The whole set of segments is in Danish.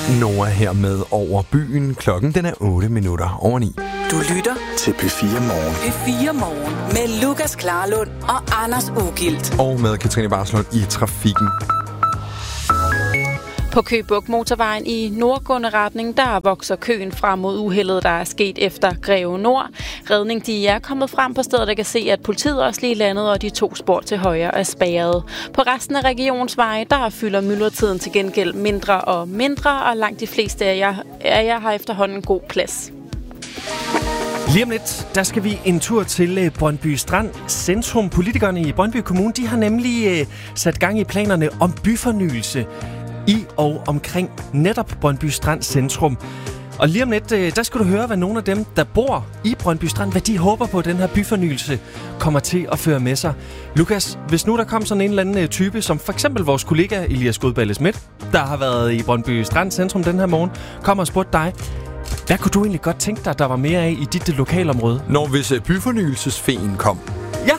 Nora her med Over Byen. Klokken den er 8:08 9. Du lytter til P4 Morgen. P4 Morgen med Lukas Klarlund og Anders Ugilt. Og med Katrine Barslund i trafikken. På Køge Bugt Motorvejen i nordgående retning, der vokser køen frem mod uheldet, der er sket efter Greve Nord. Redning, de er kommet frem på stedet, der kan se, at politiet også lige landet, og de 2 spor til højre er spærret. På resten af regionsveje, der fylder myldretiden til gengæld mindre og mindre, og langt de fleste af jer har efterhånden god plads. Lige om lidt, der skal vi en tur til Brøndby Strand Centrum. Politikerne i Brøndby Kommune, de har nemlig sat gang i planerne om byfornyelse i og omkring netop Brøndby Strand Centrum. Og lige om lidt, der skal du høre, hvad nogle af dem, der bor i Brøndby Strand, hvad de håber på, at den her byfornyelse kommer til at føre med sig. Lukas, hvis nu der kom sådan en eller anden type, som for eksempel vores kollega Elias Godballe Schmidt, der har været i Brøndby Strand Centrum den her morgen, kommer og spurgte dig, hvad kunne du egentlig godt tænke dig, der var mere af i dit lokalområde? Hvis byfornyelsesfeen kom. Ja.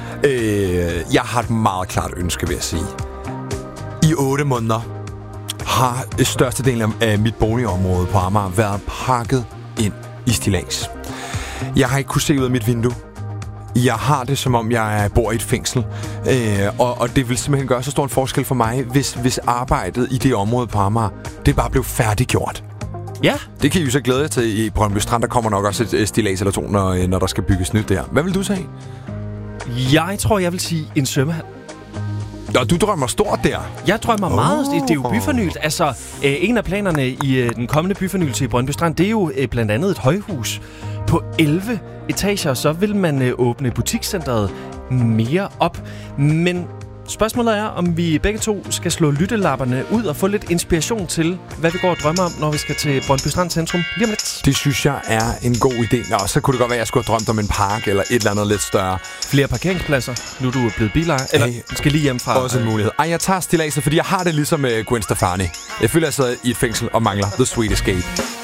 Jeg har et meget klart ønske, vil jeg sige. I 8 måneder har størstedelen af mit boligområde på Amager været pakket ind i stillads. Jeg har ikke kunnet se ud af mit vindue. Jeg har det, som om jeg bor i et fængsel. Og det vil simpelthen gøre så stor en forskel for mig, hvis arbejdet i det område på Amager, det bare blev færdiggjort. Ja. Det kan I jo så glæde jer til i Brøndby Strand. Der kommer nok også et stillads eller 2, når der skal bygges nyt der. Hvad vil du sige? Jeg tror, jeg vil sige en svømmehal. Nå, du drømmer stort der. Jeg drømmer meget. Det er jo byfornyelse. Altså, en af planerne i den kommende byfornyelse i Brøndby Strand, det er jo blandt andet et højhus på 11 etager. Så vil man åbne butikscenteret mere op. Men spørgsmålet er, om vi begge to skal slå lyttelapperne ud og få lidt inspiration til, hvad vi går og drømmer om, når vi skal til Brøndby Strand Centrum lige om lidt. Det synes jeg er en god idé. Nå, så kunne det godt være, at jeg skulle have drømt om en park eller et eller andet lidt større. Flere parkeringspladser. Nu er du blevet bilejer. Eller skal lige hjem fra. Også en mulighed. Ej, jeg tager stilladset, fordi jeg har det ligesom Gwen Stefani. Jeg føler, jeg sidder i et fængsel og mangler The Sweet Escape.